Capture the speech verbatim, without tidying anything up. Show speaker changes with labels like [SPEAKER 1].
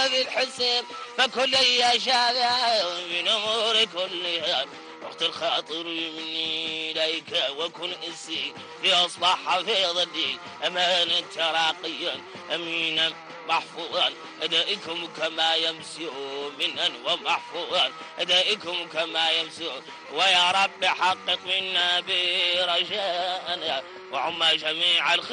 [SPEAKER 1] بالحسين فكل يشاء من أمور كلها وقت الخاطر مني إليك وكن إسي لأصبح حفيظ الدين أمانا تراقيا أمينا محفوظا أدائكم كما يمسي منا ومحفوظا أدائكم كما يمسي ويا رب حقق منا برجاءنا وعم جميع الخير